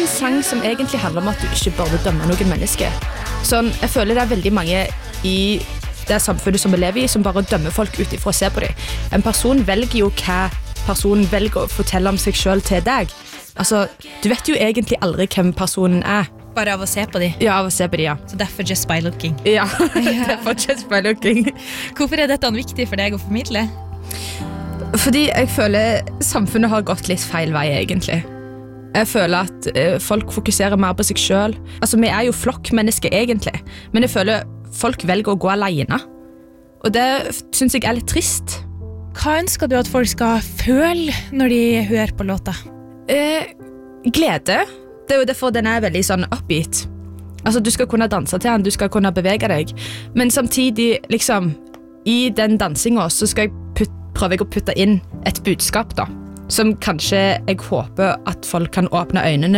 en sang som egentlig handler om at du ikke burde dømme noen mennesker. Sånn, jeg føler det veldig mange i det samfunnet som vi lever i, som bare dømmer folk ut ifra å se på dem. En person velger jo hva personen velger å fortelle om seg selv til deg. Altså, du vet jo egentlig aldri hvem personen er. Bare av å se på dem? Ja, av å se på dem, ja. Så derfor just by looking? Ja, derfor just by looking. Hvorfor er dette viktig for deg å formidle? Fordi jeg føler samfunnet har gått litt feil vei, egentlig. Jeg føler at folk fokuserer mer på seg selv. Altså, vi er jo flokkmennesker, egentlig. Men jeg føler folk velger å gå alene. Og det synes jeg er litt trist. Hva ønsker du at folk skal føle når de hører på låta? Glede. Det er jo derfor den er veldig sånn upbeat. Altså, du skal kunne danse til den, du skal kunne bevege deg. Men samtidig, liksom, i den dansingen så skal jeg prøve å putte inn et budskap da, som kanskje jeg håper at folk kan åpne øynene